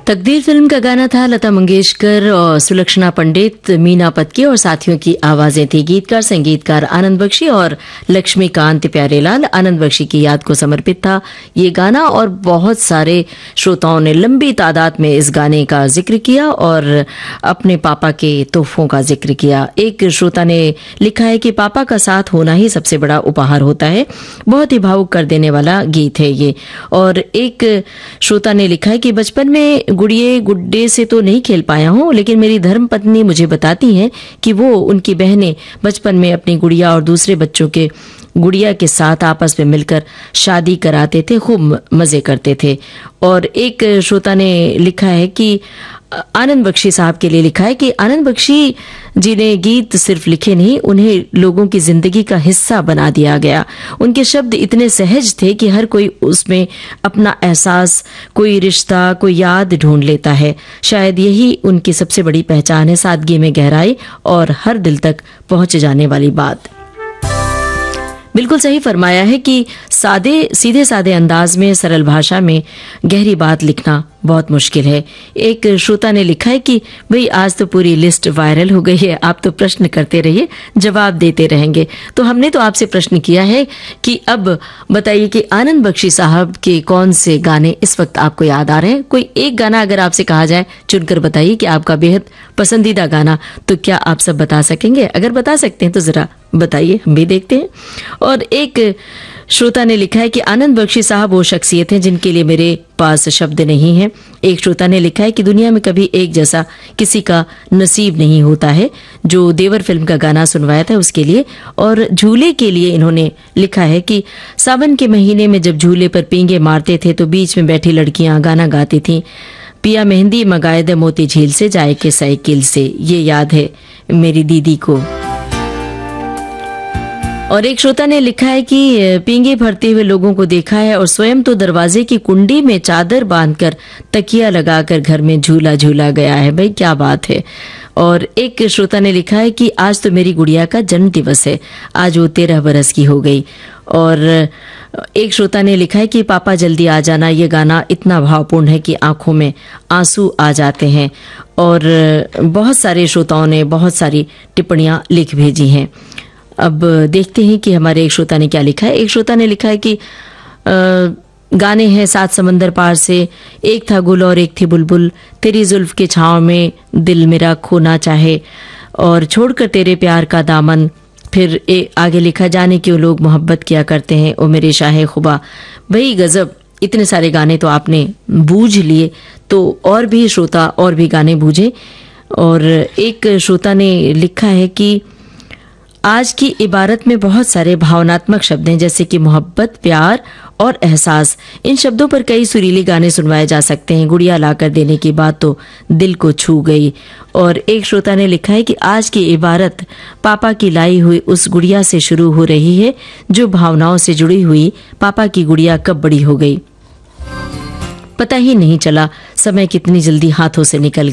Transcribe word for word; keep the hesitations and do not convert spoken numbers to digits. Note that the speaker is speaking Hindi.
तकदीर फिल्म का गाना था। लता मंगेशकर और सुलक्षणा पंडित, मीना पत्की और साथियों की आवाजें थी। गीतकार संगीतकार आनंद बख्शी और लक्ष्मीकांत प्यारेलाल। आनंद बख्शी की याद को समर्पित था ये गाना और बहुत सारे श्रोताओं ने लंबी तादाद में इस गाने का जिक्र किया और अपने पापा के तोहफों का जिक्र किया। एक श्रोता ने लिखा है कि पापा का साथ होना ही सबसे बड़ा उपहार होता है। बहुत ही भावुक कर देने वाला गीत है ये। और एक श्रोता ने लिखा है कि बचपन में गुड़िए गुड्डे से तो नहीं खेल पाया हूं, लेकिन मेरी धर्मपत्नी मुझे बताती हैं कि वो उनकी बहनें बचपन में अपनी गुड़िया और दूसरे बच्चों के गुड़िया के साथ आपस में मिलकर शादी कराते थे, खूब मजे करते थे। और एक श्रोता ने लिखा है कि आनंद बख्शी साहब के लिए लिखा है कि आनंद बख्शी जी ने गीत सिर्फ लिखे नहीं, उन्हें लोगों की जिंदगी का हिस्सा बना दिया गया। उनके शब्द इतने सहज थे कि हर कोई उसमें अपना एहसास, कोई रिश्ता, कोई याद ढूंढ लेता है। शायद यही उनकी सबसे बड़ी पहचान है, सादगी में गहराई और हर दिल तक पहुंच जाने वाली बात। बिल्कुल सही फरमाया है कि सादे सीधे सादे अंदाज में, सरल भाषा में गहरी बात लिखना बहुत मुश्किल है। एक श्रोता ने लिखा है कि भाई आज तो पूरी लिस्ट वायरल हो गई है, आप तो प्रश्न करते रहिए, जवाब देते रहेंगे। तो हमने तो आपसे प्रश्न किया है कि अब बताइए कि आनंद बख्शी साहब के कौन से गाने इस वक्त आपको याद आ रहे हैं। कोई एक गाना अगर आपसे कहा जाए चुनकर बताइए कि आपका बेहद पसंदीदा गाना, तो क्या आप सब बता सकेंगे? अगर बता सकते हैं तो जरा बताइए, हम भी देखते हैं। और एक श्रोता ने लिखा है कि आनंद बख्शी साहब वो शख्सियत हैं जिनके लिए मेरे पास शब्द नहीं है। एक श्रोता ने लिखा है कि दुनिया में कभी एक जैसा किसी का नसीब नहीं होता है, जो देवर फिल्म का गाना सुनवाया था उसके लिए। और झूले के लिए इन्होंने लिखा है कि सावन के महीने में जब झूले पर पींगे मारते थे तो बीच में बैठी लड़कियां गाना गाती थीं, पिया मेहंदी मंगाए दे मोती झील से, जाए के साइकिल से। ये याद है मेरी दीदी को। और एक श्रोता ने लिखा है कि पींगे भरते हुए लोगों को देखा है और स्वयं तो दरवाजे की कुंडी में चादर बांधकर तकिया लगाकर घर में झूला झूला गया है। भाई क्या बात है। और एक श्रोता ने लिखा है कि आज तो मेरी गुड़िया का जन्म दिवस है, आज वो तेरह बरस की हो गई। और एक श्रोता ने लिखा है कि पापा जल्दी आ जाना, ये गाना इतना भावपूर्ण है कि आंखों में आंसू आ जाते हैं। और बहुत सारे श्रोताओं ने बहुत सारी टिप्पणियां लिख भेजी हैं। अब देखते हैं कि हमारे एक श्रोता ने क्या लिखा है। एक श्रोता ने लिखा है कि आ, गाने हैं सात समंदर पार से, एक था गुल और एक थी बुलबुल, तेरी जुल्फ के छांव में दिल मेरा खोना चाहे, और छोड़कर तेरे प्यार का दामन। फिर ए, आगे लिखा, जाने क्यों लोग मोहब्बत किया करते हैं, ओ मेरे शाहे खुबा। भाई गजब, इतने सारे गाने तो आपने बूझ लिए, तो और भी श्रोता और भी गाने बूझे। और एक श्रोता ने लिखा है कि आज की इबारत में बहुत सारे भावनात्मक शब्द हैं, जैसे कि मोहब्बत, प्यार और एहसास। इन शब्दों पर कई सुरीले गाने सुनवाए जा सकते हैं। गुड़िया लाकर देने की बात तो दिल को छू गई। और एक श्रोता ने लिखा है कि आज की इबारत पापा की लाई हुई उस गुड़िया से शुरू हो रही है जो भावनाओं से जुड़ी हुई। पापा की गुड़िया कब बड़ी हो गई, पता ही नहीं चला, समय कितनी जल्दी हाथों से निकल